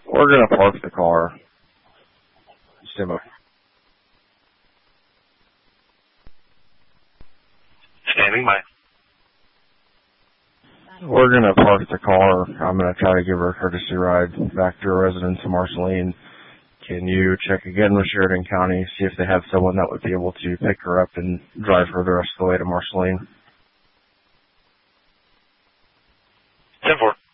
We're going to park the car. Stand by. Standing by. We're going to park the car. I'm going to try to give her a courtesy ride back to her residence in Marceline. Can you check again with Sheridan County, see if they have someone that would be able to pick her up and drive her the rest of the way to Marceline? 10-4.